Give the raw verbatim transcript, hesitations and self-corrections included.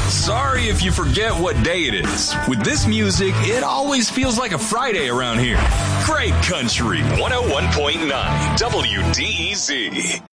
Sorry if you forget what day it is. With this music, it always feels like a Friday around here. Great Country one oh one point nine W D E Z.